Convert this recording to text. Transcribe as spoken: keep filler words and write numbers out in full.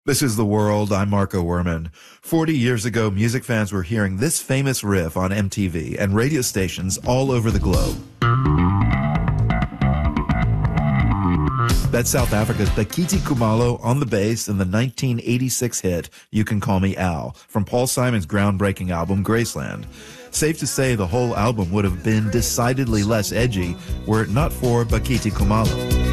This is The World. I'm Marco Werman. Forty years ago, music fans were hearing this famous riff on M T V and radio stations all over the globe. That's South Africa's Dakiti Kumalo on the bass in the nineteen eighty-six hit You Can Call Me Al from Paul Simon's groundbreaking album Graceland. Safe to say the whole album would have been decidedly less edgy were it not for Bakiti Kumalo.